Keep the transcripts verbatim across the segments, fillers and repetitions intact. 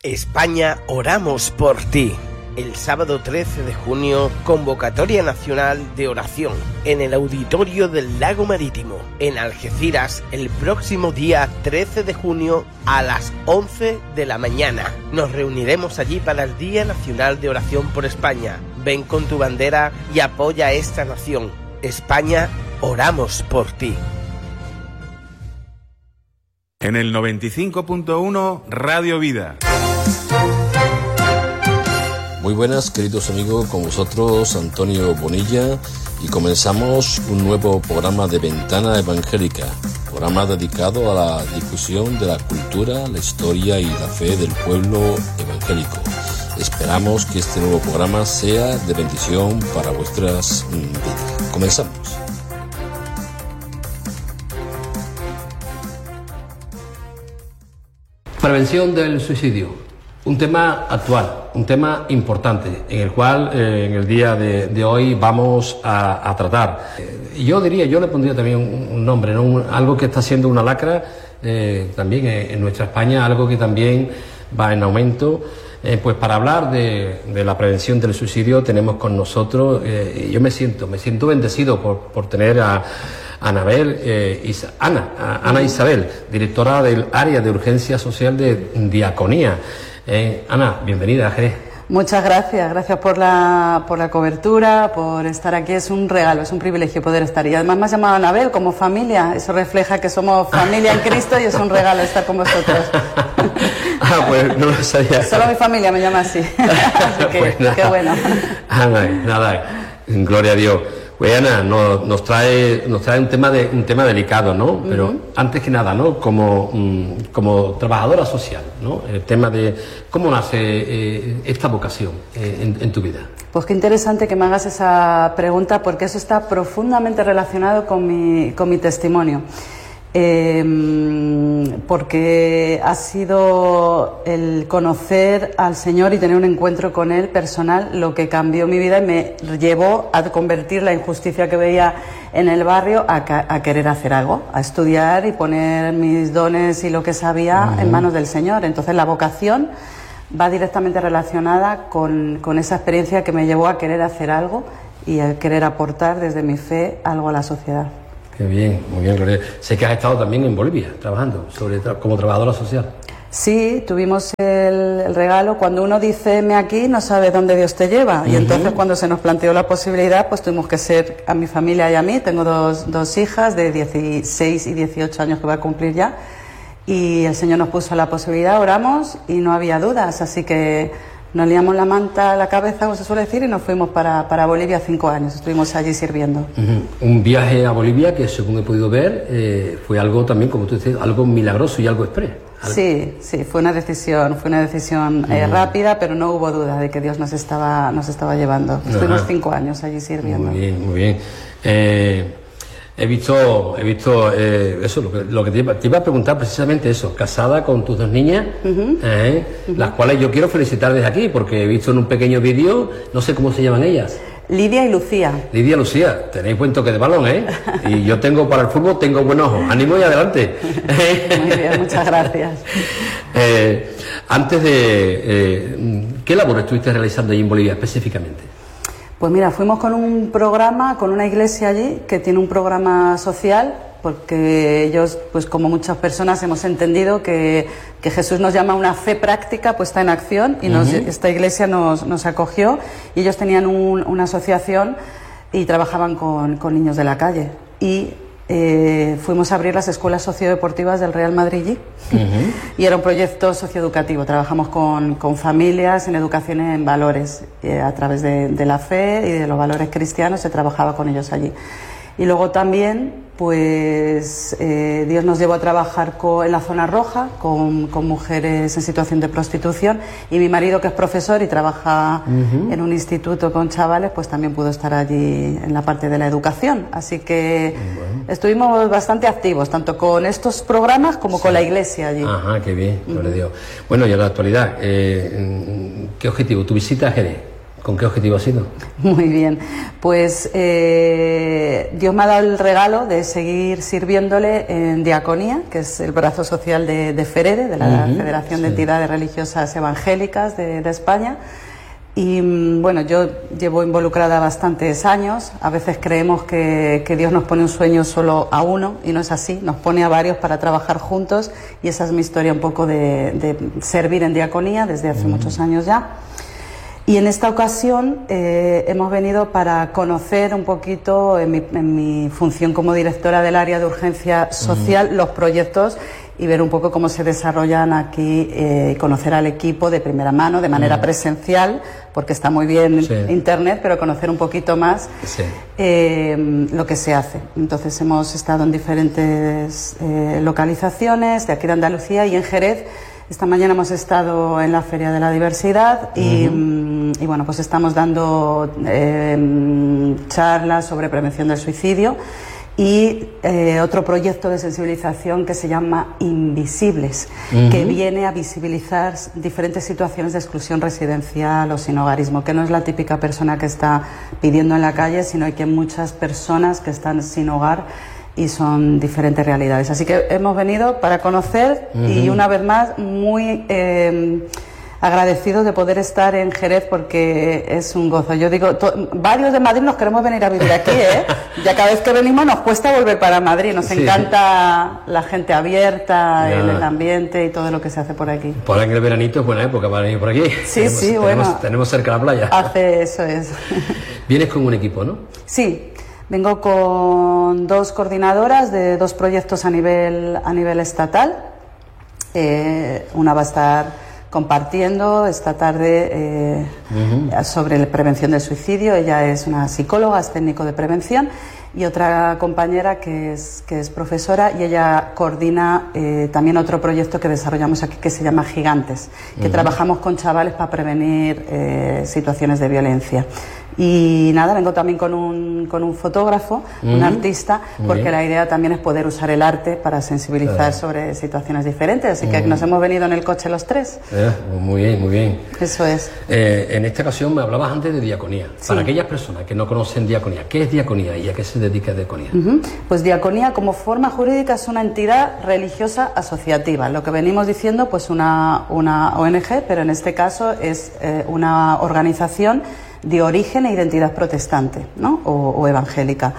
España, oramos por ti. El sábado trece de junio, convocatoria nacional de oración en el auditorio del Lago Marítimo, en Algeciras, el próximo día trece de junio a las once de la mañana. Nos reuniremos allí para el Día Nacional de Oración por España. Ven con tu bandera y apoya a esta nación. España, oramos por ti. En el noventa y cinco punto uno, Radio Vida. Muy buenas, queridos amigos, con vosotros Antonio Bonilla, y comenzamos un nuevo programa de Ventana Evangélica, programa dedicado a la difusión de la cultura, la historia y la fe del pueblo evangélico. Esperamos que este nuevo programa sea de bendición para vuestras vidas. Comenzamos. Prevención del suicidio. Un tema actual, un tema importante, en el cual eh, en el día de, de hoy vamos a, a tratar. Eh, yo diría, yo le pondría también un, un nombre, ¿no? Un, algo que está siendo una lacra eh, también en, en nuestra España, algo que también va en aumento. Eh, pues para hablar de, de la prevención del suicidio tenemos con nosotros, eh, yo me siento, me siento bendecido por, por tener a Anabel, eh, Isa, Ana, a, Ana Isabel, directora del área de urgencia social de Diaconía. Eh, Ana, bienvenida a Jerez. Muchas gracias, gracias por la, por la cobertura, por estar aquí. Es un regalo, es un privilegio poder estar. Y además me has llamado Anabel como familia, eso refleja que somos familia en Cristo y es un regalo estar con vosotros. Ah, pues no lo sabía. Solo mi familia me llama así, así que pues nada, qué bueno. Ana, nada, gloria a Dios. Pues Ana, nos, nos trae nos trae un tema de un tema delicado, ¿no? Pero uh-huh. antes que nada, ¿no? Como, mm, como trabajadora social, ¿no? El tema de cómo nace eh, esta vocación eh, en, en tu vida. Pues qué interesante que me hagas esa pregunta, porque eso está profundamente relacionado con mi, con mi testimonio. Eh, porque ha sido el conocer al Señor y tener un encuentro con Él personal lo que cambió mi vida y me llevó a convertir la injusticia que veía en el barrio a, a querer hacer algo, a estudiar y poner mis dones y lo que sabía uh-huh. en manos del Señor. Entonces la vocación va directamente relacionada con, con esa experiencia que me llevó a querer hacer algo y a querer aportar desde mi fe algo a la sociedad. Qué bien, muy bien, Gloria. Sé que has estado también en Bolivia trabajando sobre tra- como trabajadora social. Sí, tuvimos el, el regalo. Cuando uno dice heme aquí, no sabe dónde Dios te lleva. Uh-huh. Y entonces cuando se nos planteó la posibilidad, pues tuvimos que ser a mi familia y a mí. Tengo dos, dos hijas de dieciséis y dieciocho años que va a cumplir ya. Y el Señor nos puso la posibilidad, oramos y no había dudas. Así que nos liamos la manta a la cabeza, como se suele decir, y nos fuimos para, para Bolivia cinco años. Estuvimos allí sirviendo. Uh-huh. Un viaje a Bolivia que, según he podido ver, eh, fue algo también, como tú dices, algo milagroso y algo exprés. ¿Algo? Sí, sí, fue una decisión, fue una decisión uh-huh. eh, rápida, pero no hubo duda de que Dios nos estaba, nos estaba llevando. Estuvimos uh-huh. cinco años allí sirviendo. Muy bien, muy bien. Eh, He visto, he visto eh, eso, lo que, lo que te, iba, te iba a preguntar precisamente eso, casada con tus dos niñas, uh-huh. Eh, uh-huh. las cuales yo quiero felicitar desde aquí, porque he visto en un pequeño vídeo, no sé cómo se llaman ellas. Lidia y Lucía. Lidia y Lucía, tenéis buen toque de balón, ¿eh? Y yo tengo para el fútbol, tengo buen ojo. Ánimo y adelante. Muy bien, muchas gracias. Eh, antes de... Eh, ¿qué labor estuviste realizando allí en Bolivia específicamente? Pues mira, fuimos con un programa, con una iglesia allí que tiene un programa social, porque ellos, pues como muchas personas, hemos entendido que, que Jesús nos llama a una fe práctica puesta en acción y nos, uh-huh. esta iglesia nos, nos acogió y ellos tenían un, una asociación y trabajaban con, con niños de la calle. Y eh, fuimos a abrir las escuelas sociodeportivas del Real Madrid uh-huh. y era un proyecto socioeducativo. Trabajamos con, con familias en educación en valores, eh, a través de, de la fe y de los valores cristianos se trabajaba con ellos allí. Y luego también, pues, eh, Dios nos llevó a trabajar con, en la zona roja con, con mujeres en situación de prostitución, y mi marido, que es profesor y trabaja uh-huh. en un instituto con chavales, pues también pudo estar allí en la parte de la educación. Así que bueno. estuvimos bastante activos, tanto con estos programas como sí. con la iglesia allí. Ajá, qué bien, gloria a Dios. Bueno, y en la actualidad, eh, ¿qué objetivo? ¿Tu visita a Jerez? ¿Con qué objetivo ha sido? Muy bien, pues eh, Dios me ha dado el regalo de seguir sirviéndole en Diaconía, que es el brazo social de, de FEREDE, de la uh-huh, Federación sí. de Entidades Religiosas Evangélicas de, de España. Y bueno, yo llevo involucrada bastantes años. A veces creemos que, que Dios nos pone un sueño solo a uno y no es así, nos pone a varios para trabajar juntos, y esa es mi historia un poco de, de servir en Diaconía desde hace uh-huh. muchos años ya. Y en esta ocasión eh, hemos venido para conocer un poquito, en mi, en mi función como directora del área de urgencia social, uh-huh. los proyectos y ver un poco cómo se desarrollan aquí, eh, conocer al equipo de primera mano, de manera uh-huh. presencial, porque está muy bien sí. internet, pero conocer un poquito más sí. eh, lo que se hace. Entonces hemos estado en diferentes eh, localizaciones de aquí de Andalucía y en Jerez. Esta mañana hemos estado en la Feria de la Diversidad y, uh-huh. y bueno, pues estamos dando eh, charlas sobre prevención del suicidio y eh, otro proyecto de sensibilización que se llama Invisibles, uh-huh. que viene a visibilizar diferentes situaciones de exclusión residencial o sin hogarismo, que no es la típica persona que está pidiendo en la calle, sino que hay muchas personas que están sin hogar y son diferentes realidades. Así que hemos venido para conocer uh-huh. y una vez más muy eh, agradecidos de poder estar en Jerez porque es un gozo. Yo digo, to- varios de Madrid nos queremos venir a vivir aquí, ¿eh? Ya cada vez que venimos nos cuesta volver para Madrid. Nos sí. encanta la gente abierta, el, el ambiente y todo lo que se hace por aquí. Por ahí en el veranito es buena época para venir por aquí. Sí, tenemos, sí, tenemos, bueno. Tenemos cerca la playa. Hace eso es. Vienes con un equipo, ¿no? Sí. Vengo con dos coordinadoras de dos proyectos a nivel, a nivel estatal. Eh, una va a estar compartiendo esta tarde eh, uh-huh. sobre la prevención del suicidio. Ella es una psicóloga, es técnico de prevención. Y otra compañera que es, que es profesora y ella coordina eh, también otro proyecto que desarrollamos aquí que se llama Gigantes, que uh-huh. trabajamos con chavales para prevenir eh, situaciones de violencia. Y nada, vengo también con un, con un fotógrafo, uh-huh. un artista, porque uh-huh. la idea también es poder usar el arte para sensibilizar uh-huh. sobre situaciones diferentes. Así uh-huh. que nos hemos venido en el coche los tres. Eh, muy bien, muy bien. Eso es. Eh, en esta ocasión me hablabas antes de Diaconía. Sí. Para aquellas personas que no conocen Diaconía, ¿qué es Diaconía y a qué se dedica Diaconía? Uh-huh. Pues Diaconía como forma jurídica es una entidad religiosa asociativa. Lo que venimos diciendo, pues una, una O N G, pero en este caso es eh, una organización de origen e identidad protestante, ¿no? o, o evangélica.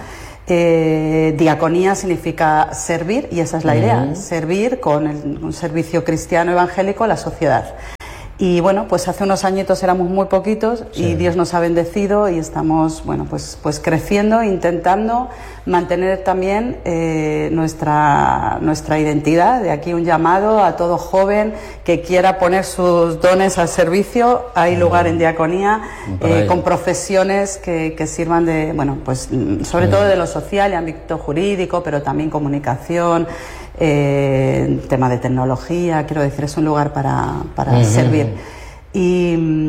Eh, diaconía significa servir y esa es la uh-huh. idea, servir con el, un servicio cristiano evangélico a la sociedad. Y bueno, pues hace unos añitos éramos muy poquitos sí. y Dios nos ha bendecido y estamos, bueno, pues, pues creciendo, intentando mantener también eh, nuestra, nuestra identidad. De aquí un llamado a todo joven que quiera poner sus dones al servicio. Hay lugar en Diaconía eh, con profesiones que, que sirvan de, bueno, pues sobre sí. todo de lo social y ámbito jurídico, pero también comunicación. Eh, tema de tecnología, quiero decir, es un lugar para, para uh-huh. servir. Y,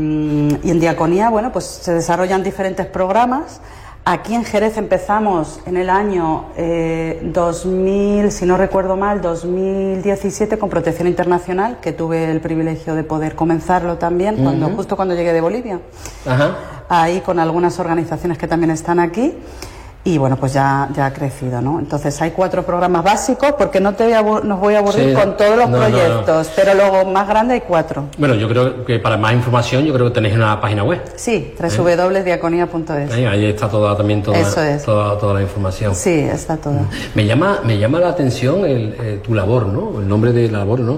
y en Diaconía, bueno, pues se desarrollan diferentes programas. Aquí en Jerez empezamos en el año eh, dos mil, si no recuerdo mal, dos mil diecisiete con Protección Internacional, que tuve el privilegio de poder comenzarlo también, uh-huh. cuando, justo cuando llegué de Bolivia. Uh-huh. Ahí con algunas organizaciones que también están aquí. Y bueno, pues ya, ya ha crecido, ¿no? Entonces hay cuatro programas básicos, porque no te voy a, nos voy a aburrir sí, con todos los no, proyectos, no, no. pero luego más grande hay cuatro. Bueno, yo creo que para más información, yo creo que tenéis una página web. Sí, doble u doble u doble u punto diaconía punto es. Ahí, ahí está toda, también toda, Eso es. toda, toda la información. Sí, está toda. Me llama, me llama la atención el, eh, tu labor, ¿no? El nombre de la labor, ¿no?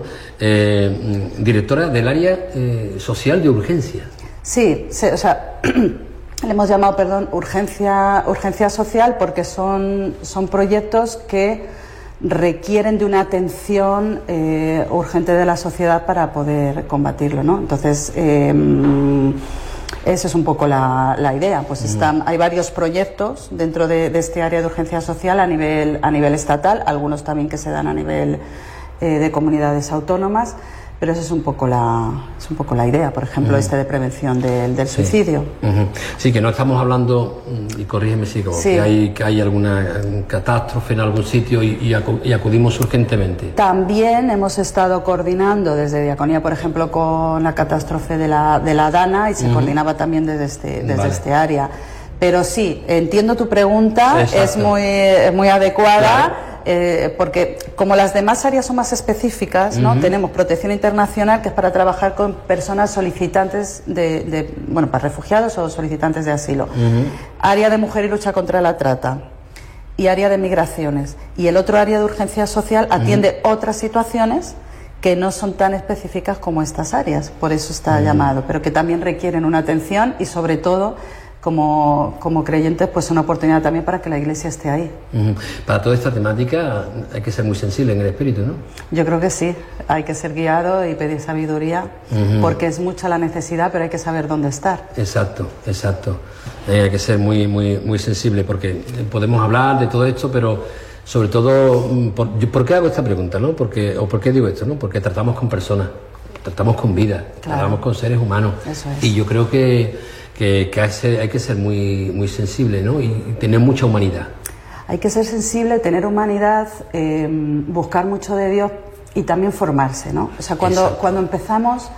Eh, directora del área eh, social de urgencia. Sí, sí, o sea... Le hemos llamado, perdón, urgencia, urgencia social porque son, son proyectos que requieren de una atención eh, urgente de la sociedad para poder combatirlo, ¿no? Entonces, eh, esa es un poco la, la idea. Pues están, hay varios proyectos dentro de, de este área de urgencia social a nivel, a nivel estatal, algunos también que se dan a nivel eh, de comunidades autónomas. pero esa es un poco la, es un poco la idea, por ejemplo, uh-huh. este de prevención del, del sí. suicidio. Uh-huh. Sí, que no estamos hablando, y corrígeme si como sí. que, hay, que hay alguna catástrofe en algún sitio y, y, acu- y acudimos urgentemente. También hemos estado coordinando desde Diaconía, por ejemplo, con la catástrofe de la, de la Dana, y se uh-huh. coordinaba también desde este, desde vale. este área. Pero sí, entiendo tu pregunta, exacto. es muy, muy adecuada. Claro. Eh, porque como las demás áreas son más específicas, ¿no? Uh-huh. Tenemos protección internacional, que es para trabajar con personas solicitantes de, de bueno, para refugiados o solicitantes de asilo. Uh-huh. Área de mujer y lucha contra la trata y área de migraciones. Y el otro área de urgencia social atiende uh-huh. otras situaciones que no son tan específicas como estas áreas, por eso está uh-huh. llamado, pero que también requieren una atención y sobre todo Como, como creyentes, pues una oportunidad también para que la Iglesia esté ahí. Uh-huh. Para toda esta temática hay que ser muy sensible en el espíritu, ¿no? Yo creo que sí, hay que ser guiado y pedir sabiduría, uh-huh. porque es mucha la necesidad, pero hay que saber dónde estar. Exacto, exacto. Eh, hay que ser muy, muy, muy sensible, porque podemos hablar de todo esto, pero sobre todo, ¿por, ¿por qué hago esta pregunta, no? Porque, o ¿por qué digo esto, no? Porque tratamos con personas, tratamos con vida, claro. tratamos con seres humanos. Eso es. Y yo creo que que, que hay, hay que ser muy, muy sensible, ¿no? Y, y tener mucha humanidad. Hay que ser sensible, tener humanidad, eh, buscar mucho de Dios y también formarse, ¿no? O sea, cuando, cuando empezamos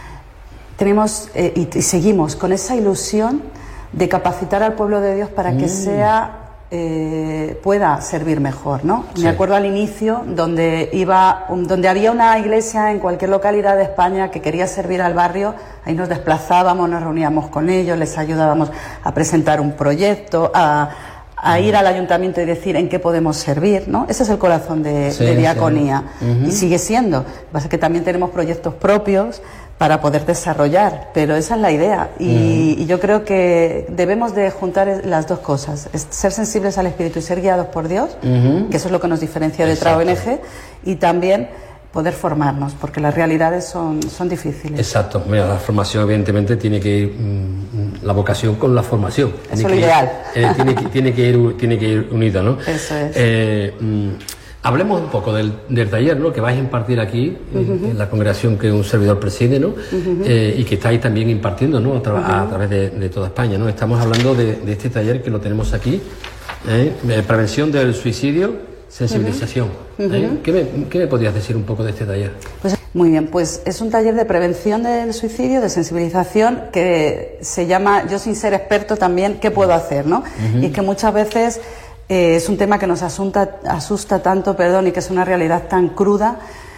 tenemos eh, y, y seguimos con esa ilusión de capacitar al pueblo de Dios para que mm. sea eh, pueda servir mejor, ¿no? Sí. Me acuerdo al inicio donde iba un, donde había una iglesia en cualquier localidad de España que quería servir al barrio, ahí nos desplazábamos, nos reuníamos con ellos, les ayudábamos a presentar un proyecto, a, a ir al ayuntamiento y decir en qué podemos servir, ¿no? Ese es el corazón de, sí, de Diaconía, sí. uh-huh. y sigue siendo. Lo que pasa es que también tenemos proyectos propios para poder desarrollar, pero esa es la idea y, uh-huh. y yo creo que debemos de juntar las dos cosas, ser sensibles al Espíritu y ser guiados por Dios, uh-huh. que eso es lo que nos diferencia de otra O N G, y también poder formarnos, porque las realidades son, son difíciles. Exacto. Mira, la formación evidentemente tiene que ir, mmm, la vocación con la formación. Eso es lo ideal. Ir, eh, tiene, que, tiene, que ir, tiene que ir unida, ¿no? Eso es. Eh, mmm, hablemos un poco del, del taller, ¿no? Que vais a impartir aquí, uh-huh. en, en la congregación que un servidor preside, ¿no? Uh-huh. Eh, y que estáis también impartiendo, ¿no? A, tra- uh-huh. a través de, de toda España, ¿no? Estamos hablando de, de este taller que lo tenemos aquí, ¿eh? De prevención del suicidio, sensibilización. Uh-huh. ¿eh? ¿Qué, me, ¿Qué me podrías decir un poco de este taller? Pues muy bien, pues es un taller de prevención del suicidio, de sensibilización, que se llama, yo sin ser experto también, ¿qué puedo hacer, no? Uh-huh. Y que muchas veces eh, es un tema que nos asunta, asusta tanto, perdón, y que es una realidad tan cruda,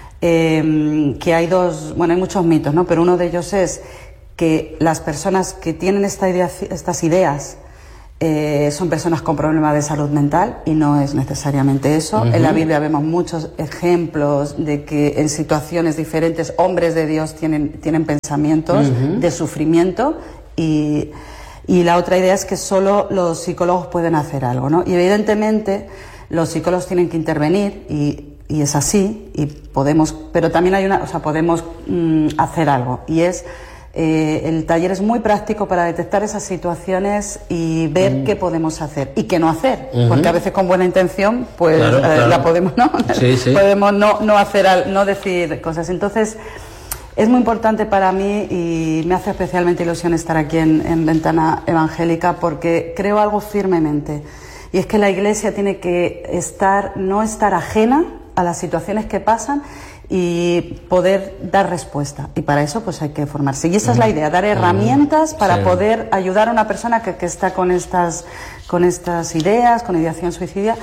eh, que hay dos, bueno, hay muchos mitos, ¿no? Pero uno de ellos es que las personas que tienen esta idea, estas ideas, Eh, son personas con problemas de salud mental, y no es necesariamente eso. Uh-huh. En la Biblia vemos muchos ejemplos de que en situaciones diferentes hombres de Dios tienen, tienen pensamientos uh-huh. de sufrimiento, y, y la otra idea es que solo los psicólogos pueden hacer algo, ¿no? Y evidentemente los psicólogos tienen que intervenir, y, y es así, y podemos, pero también hay una, o sea, podemos mm, hacer algo, y es Eh, el taller es muy práctico para detectar esas situaciones y ver mm. qué podemos hacer y qué no hacer, uh-huh. porque a veces con buena intención pues claro, eh, claro. la podemos no sí, sí. podemos no no hacer no decir cosas. Entonces es muy importante para mí, y me hace especialmente ilusión estar aquí en, en Ventana Evangélica, porque creo algo firmemente, y es que la Iglesia tiene que estar no estar ajena a las situaciones que pasan y poder dar respuesta, y para eso pues hay que formarse, y esa es la idea, dar herramientas para sí. poder ayudar a una persona que, que está con estas con estas ideas, con ideación suicida,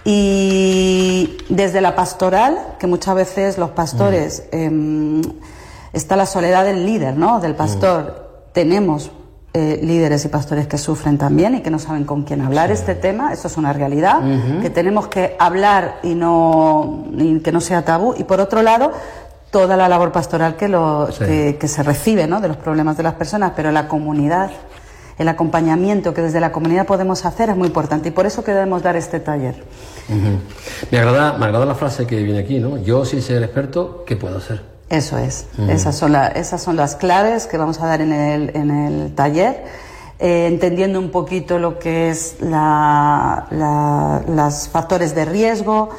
y desde la pastoral, que muchas veces los pastores mm. eh, está la soledad del líder, ¿no? Del pastor, mm. tenemos Eh, líderes y pastores que sufren también y que no saben con quién hablar sí. este tema. Eso es una realidad, uh-huh. que tenemos que hablar y no y que no sea tabú. Y por otro lado, toda la labor pastoral que, lo, sí. que, que se recibe, ¿no? De los problemas de las personas, pero la comunidad, el acompañamiento que desde la comunidad podemos hacer es muy importante, y por eso que debemos dar este taller. Uh-huh. Me agrada, me agrada la frase que viene aquí, ¿no? Yo, sin ser experto, ¿qué puedo hacer? Eso es, uh-huh. esas son, la, esas son las claves que vamos a dar en el, en el taller, eh, entendiendo un poquito lo que es la, la, los factores de riesgo,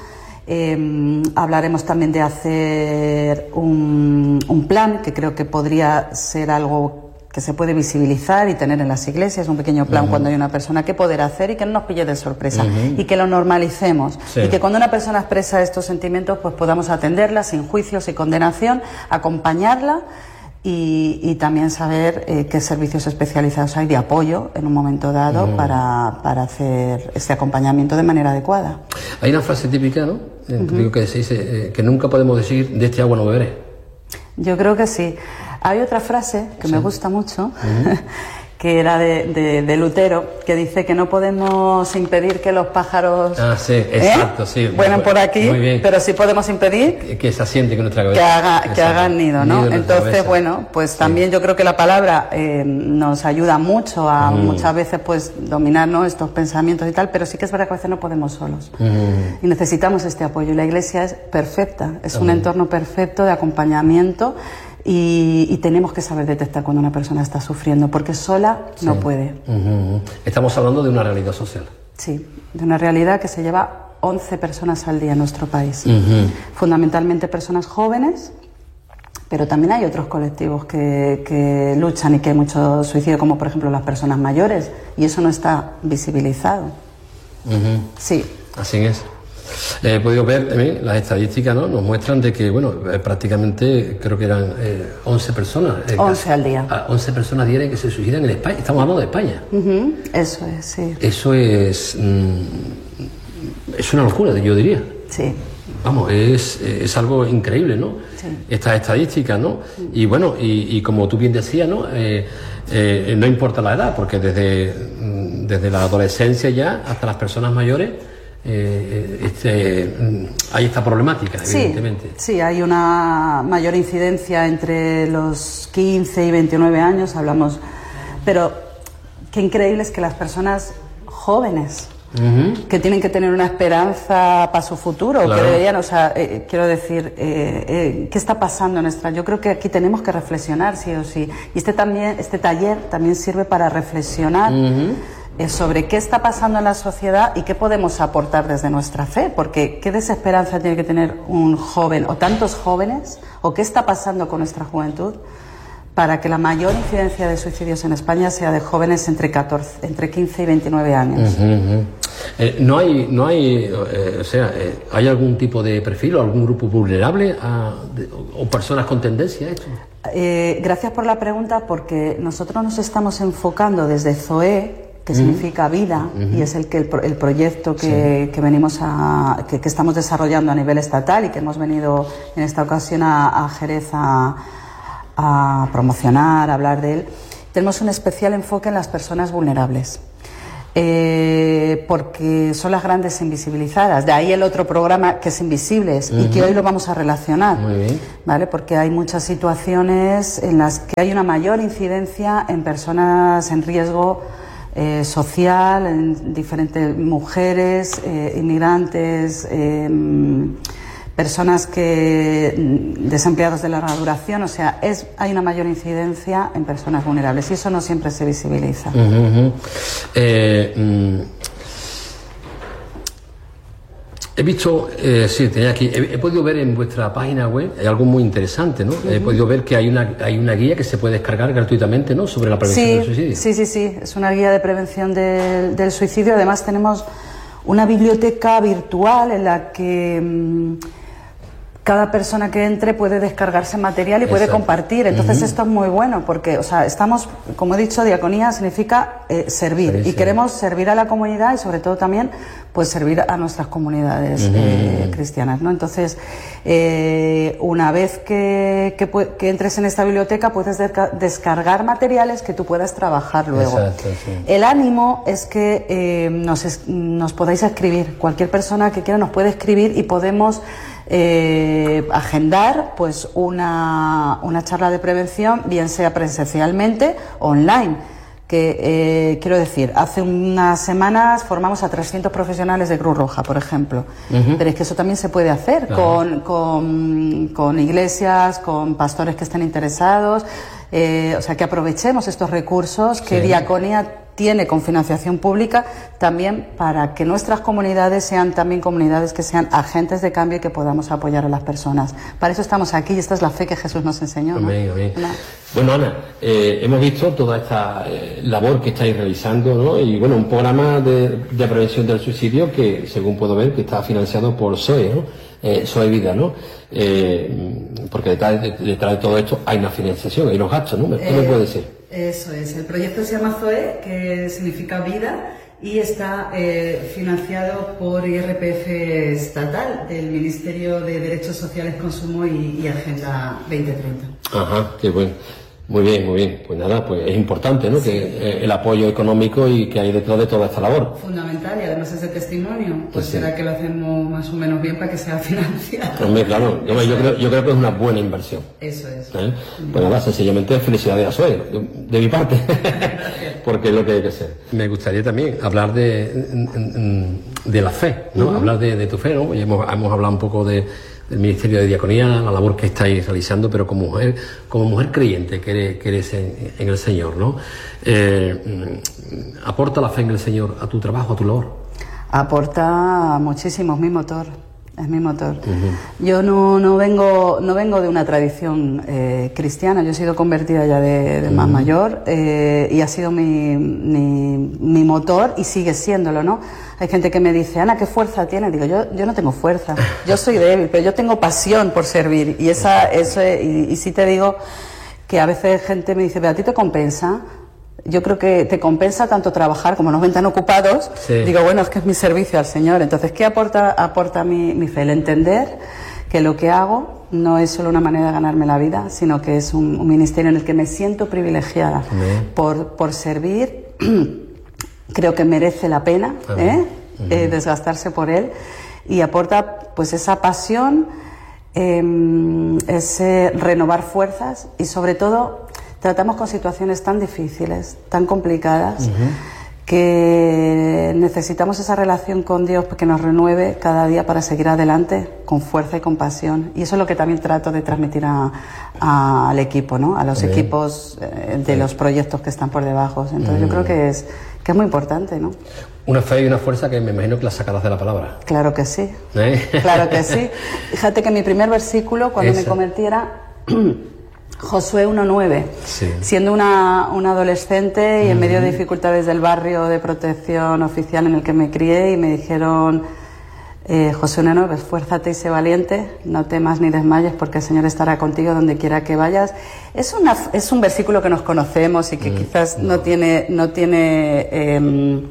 Eh, hablaremos también de hacer un, un plan, que creo que podría ser algo que se puede visibilizar y tener en las iglesias, un pequeño plan uh-huh. cuando hay una persona, qué poder hacer y que no nos pille de sorpresa uh-huh. y que lo normalicemos sí. y que cuando una persona expresa estos sentimientos pues podamos atenderla sin juicios y condenación, acompañarla y, y también saber eh, qué servicios especializados hay de apoyo en un momento dado uh-huh. para, para hacer este acompañamiento de manera adecuada. Hay una frase típica, ¿no? Uh-huh. que se dice eh, que nunca podemos decir de este agua no beberé. Yo creo que sí. Hay otra frase que sí. me gusta mucho, uh-huh. que era de, de, de Lutero, que dice que no podemos impedir que los pájaros... Ah, sí, exacto, ¿eh? sí. Vuelen por aquí, pero sí podemos impedir... Que, que se asiente con nuestra cabeza. Que, haga, que hagan nido, ¿no? Nido Entonces, bueno, pues sí. también yo creo que la palabra eh, nos ayuda mucho a uh-huh. muchas veces pues dominar, ¿no?, estos pensamientos y tal, pero sí que es verdad que a veces no podemos solos. Uh-huh. Y necesitamos este apoyo. Y la Iglesia es perfecta, es uh-huh. un entorno perfecto de acompañamiento. Y, y tenemos que saber detectar cuando una persona está sufriendo, porque sola sí. no puede. Uh-huh. Estamos hablando de una realidad social. Sí, de una realidad que se lleva once personas al día en nuestro país. Uh-huh. Fundamentalmente personas jóvenes, pero también hay otros colectivos que, que luchan y que hay mucho suicidio, como por ejemplo las personas mayores, y eso no está visibilizado. Uh-huh. Sí. Así es. He podido ver también las estadísticas, ¿no? Nos muestran de que, bueno, prácticamente creo que eran eh, once personas. Eh, once al día. once personas diarias que se suicidan en España. Estamos hablando de España. Uh-huh. Eso es, sí. Eso es. Mmm, es una locura, yo diría. Sí. Vamos, es, es algo increíble, ¿no? Sí. Estas estadísticas, ¿no? Uh-huh. Y bueno, y, y como tú bien decías, ¿no? Eh, eh, no importa la edad, porque desde, desde la adolescencia ya hasta las personas mayores. Eh, este, hay esta problemática, sí, evidentemente. Sí, hay una mayor incidencia entre los quince y veintinueve años, hablamos, pero qué increíble es que las personas jóvenes, uh-huh. que tienen que tener una esperanza para su futuro, claro. que deberían, o sea, eh, quiero decir, eh, eh, ¿qué está pasando en nuestra? Yo creo que aquí tenemos que reflexionar, sí o sí, y este también, este taller también sirve para reflexionar. Uh-huh. sobre qué está pasando en la sociedad y qué podemos aportar desde nuestra fe, porque qué desesperanza tiene que tener un joven o tantos jóvenes, o qué está pasando con nuestra juventud para que la mayor incidencia de suicidios en España sea de jóvenes entre catorce, entre quince y veintinueve años. Uh-huh, uh-huh. Eh, no hay, no hay, eh, o sea, eh, ¿hay algún tipo de perfil o algún grupo vulnerable a, de, o personas con tendencia a esto? Eh, gracias por la pregunta, porque nosotros nos estamos enfocando desde Zoe, que significa vida, uh-huh. y es el que el, el proyecto que, sí. que venimos a que, que estamos desarrollando a nivel estatal y que hemos venido en esta ocasión a, a Jerez a, a promocionar, a hablar de él. Tenemos un especial enfoque en las personas vulnerables, eh, porque son las grandes invisibilizadas. De ahí el otro programa que es Invisibles, uh-huh. y que hoy lo vamos a relacionar. Muy bien. ¿Vale? Porque hay muchas situaciones en las que hay una mayor incidencia en personas en riesgo Eh, social, en diferentes mujeres, eh, inmigrantes, eh, personas que desempleados de larga duración, o sea, es hay una mayor incidencia en personas vulnerables y eso no siempre se visibiliza. Uh-huh, uh-huh. Eh, mm, he visto, eh, sí, tenía aquí, he, he podido ver en vuestra página web, hay algo muy interesante, ¿no? Uh-huh. He podido ver que hay una, hay una guía que se puede descargar gratuitamente, ¿no?, sobre la prevención sí, del suicidio. Sí, sí, sí, es una guía de prevención del, del suicidio. Además tenemos una biblioteca virtual en la que mmm, cada persona que entre puede descargarse material y puede Exacto. compartir. Entonces uh-huh. esto es muy bueno porque, o sea, estamos, como he dicho, diaconía significa eh, servir, sí, y sí. queremos servir a la comunidad y sobre todo también pues servir a nuestras comunidades uh-huh. eh, cristianas, ¿no? Entonces, eh, una vez que, que, que entres en esta biblioteca puedes desca- descargar materiales que tú puedas trabajar luego. Exacto, sí. El ánimo es que eh, nos, es, nos podáis escribir. Cualquier persona que quiera nos puede escribir y podemos Eh, agendar pues una, una charla de prevención, bien sea presencialmente o online, que eh, quiero decir, hace unas semanas formamos a trescientos profesionales de Cruz Roja, por ejemplo, uh-huh. pero es que eso también se puede hacer uh-huh. con, con, con iglesias, con pastores que estén interesados, eh, o sea, que aprovechemos estos recursos que sí. Diaconía tiene con financiación pública, también para que nuestras comunidades sean también comunidades que sean agentes de cambio y que podamos apoyar a las personas. Para eso estamos aquí y esta es la fe que Jesús nos enseñó, ¿no? Amén, amén. Bueno, Ana, eh, hemos visto toda esta eh, labor que estáis realizando, ¿no? Y bueno, un programa de, de prevención del suicidio que, según puedo ver, que está financiado por S O E, ¿no? Eh, S O E Vida, ¿no? Eh, porque detrás de, detrás de todo esto hay una financiación, hay unos gastos, ¿no? ¿Qué me Eh, puede decir? Eso es, el proyecto se llama S O E, que significa vida, y está eh, financiado por I R P F estatal del Ministerio de Derechos Sociales, Consumo y, y Agenda veinte treinta. Ajá, qué bueno. Muy bien, muy bien. Pues nada, pues es importante, ¿no? Sí. Que eh, el apoyo económico y que hay detrás de toda esta labor. Fundamental, y además ese testimonio, pues, Pues sí. será que lo hacemos más o menos bien para que sea financiado. Hombre, claro, yo, yo, creo, yo creo que es una buena inversión. Eso es. ¿Eh? Pues nada, sencillamente felicidades a S O E, de mi parte, porque es lo que hay que hacer. Me gustaría también hablar de, de la fe, ¿no? Uh-huh. Hablar de, de tu fe, ¿no? Hemos, hemos hablado un poco de, del Ministerio de Diaconía, la labor que estáis realizando, pero como mujer, como mujer creyente que eres, que eres en, en el Señor, ¿no? Eh, ¿Aporta la fe en el Señor a tu trabajo, a tu labor? Aporta muchísimo, es mi motor. Es mi motor. Uh-huh. Yo no, no vengo no vengo de una tradición eh, cristiana, yo he sido convertida ya de, de uh-huh. más mayor eh, y ha sido mi, mi, mi motor y sigue siéndolo, ¿no? Hay gente que me dice, Ana, ¿qué fuerza tienes? Digo, yo, yo no tengo fuerza, yo soy débil, pero yo tengo pasión por servir y esa eso y, y sí te digo que a veces gente me dice, ¿pero a ti te compensa? Yo creo que te compensa tanto trabajar como nos ven tan ocupados. Sí. Digo, bueno, es que es mi servicio al Señor. Entonces, ¿qué aporta aporta mi, mi fe? El entender que lo que hago no es solo una manera de ganarme la vida, sino que es un, un ministerio en el que me siento privilegiada por, por servir. Creo que merece la pena ¿eh? Uh-huh. Eh, desgastarse por él y aporta pues esa pasión, eh, ese renovar fuerzas y sobre todo tratamos con situaciones tan difíciles, tan complicadas, uh-huh. que necesitamos esa relación con Dios que nos renueve cada día para seguir adelante con fuerza y con pasión. Y eso es lo que también trato de transmitir a, a, al equipo, ¿no? A los Bien. equipos eh, de Bien. los proyectos que están por debajo. Entonces uh-huh. yo creo que es, que es muy importante, ¿no? Una fe y una fuerza que me imagino que la sacarás de la palabra. Claro que sí, ¿Eh? claro que sí. Fíjate que mi primer versículo cuando Esa. me convertí era... Josué uno nueve, sí. siendo una, una adolescente y en uh-huh. medio de dificultades del barrio de protección oficial en el que me crié y me dijeron, eh, Josué uno nueve, esfuérzate y sé valiente, no temas ni desmayes porque el Señor estará contigo donde quiera que vayas. Es, una, es un versículo que nos conocemos y que uh-huh. quizás no tiene, no tiene eh,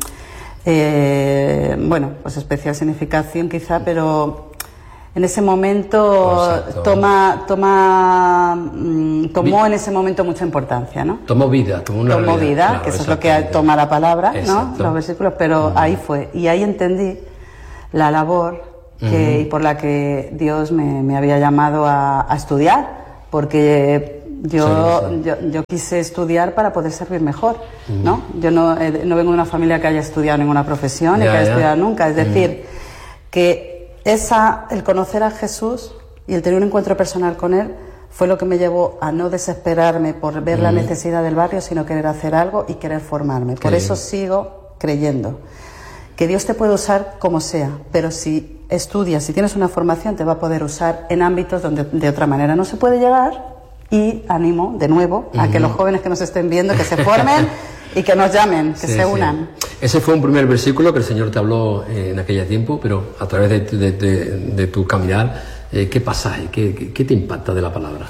eh, bueno, pues especial significación quizá, pero... En ese momento Exacto. toma, toma, mm, tomó en ese momento mucha importancia, ¿no? Tomó vida, tomó una Tomó realidad, vida, claro, que eso es lo que toma la palabra, ¿no? Los versículos, pero uh-huh. ahí fue. Y ahí entendí la labor que, uh-huh. y por la que Dios me, me había llamado a, a estudiar, porque yo, sí, sí. yo, yo quise estudiar para poder servir mejor, uh-huh. ¿no? Yo no, eh, no vengo de una familia que haya estudiado ninguna profesión, ni que haya ya. estudiado nunca, es decir, uh-huh. que Esa, el conocer a Jesús y el tener un encuentro personal con Él fue lo que me llevó a no desesperarme por ver mm. la necesidad del barrio, sino querer hacer algo y querer formarme. Por eso sigo creyendo que Dios te puede usar como sea, pero si estudias, si tienes una formación, te va a poder usar en ámbitos donde de otra manera no se puede llegar. Y animo de nuevo a mm. que los jóvenes que nos estén viendo, que se formen y que nos llamen, que sí, se unan. Sí. Ese fue un primer versículo que el Señor te habló en aquel tiempo, pero a través de, de, de, de tu caminar, eh, ¿qué pasaje? ¿Qué, qué, ¿Qué te impacta de la palabra?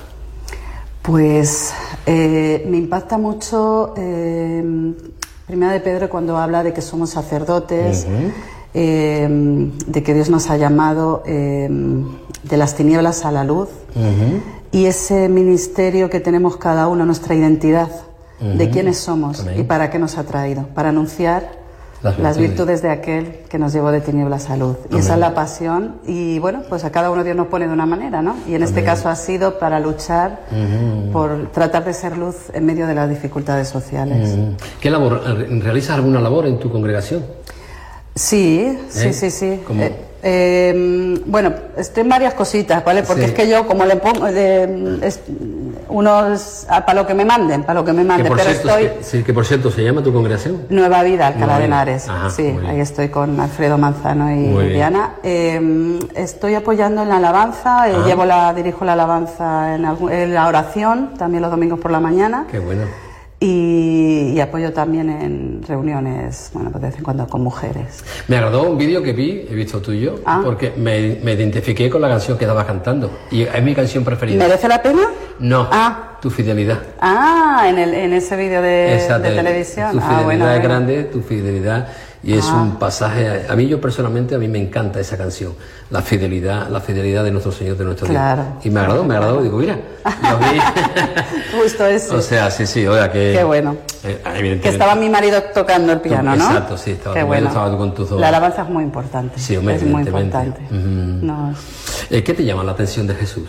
Pues eh, me impacta mucho eh, Primera de Pedro cuando habla de que somos sacerdotes, uh-huh. eh, de que Dios nos ha llamado eh, de las tinieblas a la luz, uh-huh. y ese ministerio que tenemos cada uno, nuestra identidad, uh-huh. de quiénes somos Amén. Y para qué nos ha traído, para anunciar las virtudes. las virtudes de aquel que nos llevó de tinieblas a luz. Amén. Y esa es la pasión, y bueno, pues a cada uno Dios nos pone de una manera, ¿no? Y en Amén. Este caso ha sido para luchar uh-huh. por tratar de ser luz en medio de las dificultades sociales. Uh-huh. ¿Qué labor? ¿Realizas alguna labor en tu congregación? Sí, sí, ¿Eh? sí, sí. ¿Cómo? Eh, Eh, bueno, estoy en varias cositas, ¿vale? Porque Sí. es que yo, como le pongo, eh, es, unos, para lo que me manden, para lo que me Que manden, por, pero cierto, estoy... se, sí, que por cierto, ¿se llama tu congregación? Nueva Vida, Alcalá Nueva de Vida. Henares. Ajá, Sí, muy bien. ahí estoy con Alfredo Manzano y Muy bien. Diana. Eh, estoy apoyando en la alabanza, eh, Ah. llevo la, dirijo la alabanza en, algún- en la oración, también los domingos por la mañana. Qué bueno. Y, y apoyo también en reuniones, bueno, pues de vez en cuando con mujeres. Me agradó un vídeo que vi, he visto tuyo, Ah. porque me, me identifiqué con la canción que estabas cantando. Y es mi canción preferida. ¿Merece la pena? No, Ah. tu fidelidad. Ah, en, el, en ese vídeo de, Esa de de- televisión. Tu Ah, fidelidad bueno, es bueno. grande, tu fidelidad. Y es Ah. un pasaje, a mí yo personalmente, a mí me encanta esa canción, la fidelidad, la fidelidad de nuestro Señor, de nuestro Claro. Dios. Y me agradó, me agradó, digo, mira, lo vi. Justo eso. O sea, sí, sí, oiga, que... Qué bueno. eh, evidentemente- Que estaba mi marido tocando el piano, ¿no? Exacto, sí, estaba Qué tu marido, bueno. estaba tú con tus dos. La alabanza es muy importante. Sí, hombre, es muy evidentemente. importante. Ujú. No, Eh, ¿Qué te llama la atención de Jesús?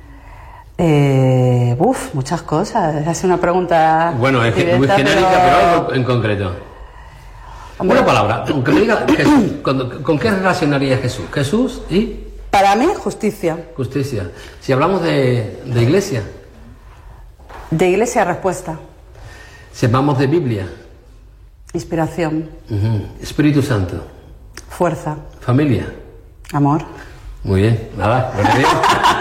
eh, uf, muchas cosas. Es una pregunta. Bueno, es que muy directa, genérica, pero, algo en concreto. Hombre, Una palabra, aunque me diga Jesús, ¿con, con qué relacionaría Jesús? Jesús y Para mí, justicia. justicia. Si hablamos de, de iglesia, De iglesia, respuesta. si hablamos de Biblia, Inspiración. ujú, Espíritu Santo, Fuerza. familia. Amor. Muy bien, nada, gloria a Dios.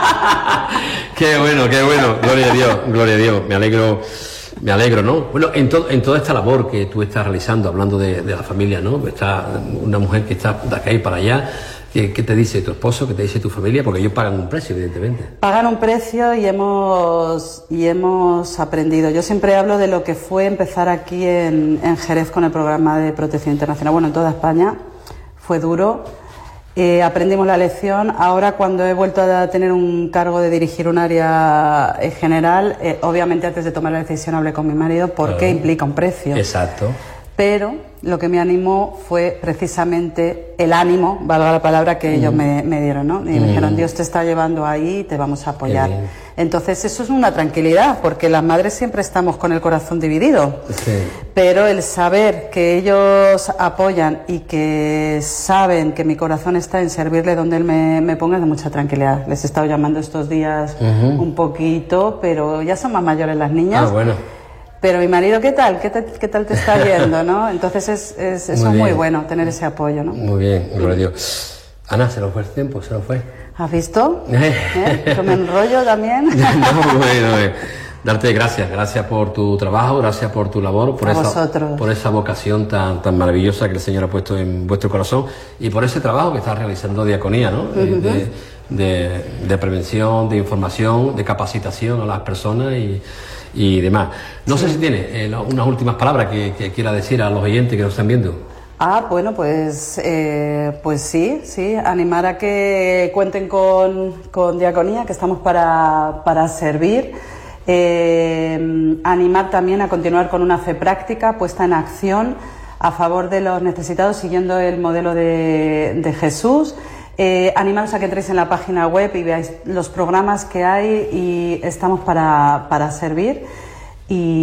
Qué bueno, qué bueno, gloria a Dios, gloria a Dios, me alegro, me alegro, ¿no? Bueno, en, to- en toda esta labor que tú estás realizando, hablando de, de la familia, ¿no? Está una mujer que está de acá y para allá, ¿qué, qué te dice tu esposo, qué te dice tu familia? Porque ellos pagan un precio, evidentemente. Pagan un precio y hemos, y hemos aprendido. Yo siempre hablo de lo que fue empezar aquí en, en Jerez con el programa de protección internacional. Bueno, en toda España fue duro. Eh, aprendimos la lección. Ahora, cuando he vuelto a tener un cargo de dirigir un área eh, general, eh, obviamente antes de tomar la decisión hablé con mi marido porque Claro. implica un precio. Exacto. Pero lo que me animó fue precisamente el ánimo, valga la palabra, que ellos me, me dieron, ¿no? Y me dijeron, Dios te está llevando ahí y te vamos a apoyar. bien. Entonces eso es una tranquilidad, porque las madres siempre estamos con el corazón dividido. Sí. Pero el saber que ellos apoyan y que saben que mi corazón está en servirle donde él me, me ponga es de mucha tranquilidad. Les he estado llamando estos días Ujú. un poquito, pero ya son más mayores las niñas. Ah, bueno. Pero mi marido, ¿qué tal? ¿Qué, te- qué tal te está yendo, no? Entonces es, es- eso Muy es muy bien. bueno, tener ese apoyo, ¿no? Muy bien, gloria a Dios. Ana, se nos fue el tiempo, se nos fue. ¿Has visto? ¿Eh? Que me enrollo también. No, bueno, eh, darte gracias, gracias por tu trabajo, gracias por tu labor, por A esa, vosotros. por esa vocación tan, tan maravillosa que el Señor ha puesto en vuestro corazón y por ese trabajo que estás realizando diaconía, ¿no? Eh, de, de, de prevención, de información, de capacitación a las personas y, y demás. No sé si tiene eh, la- unas últimas palabras que, que quiera decir a los oyentes que nos están viendo. Ah, bueno, pues, eh, pues sí, sí, animar a que cuenten con, con Diaconía, que estamos para, para servir. Eh, animar también a continuar con una fe práctica puesta en acción a favor de los necesitados, siguiendo el modelo de, de Jesús. Eh, animaros a que entréis en la página web y veáis los programas que hay y estamos para, para servir. Y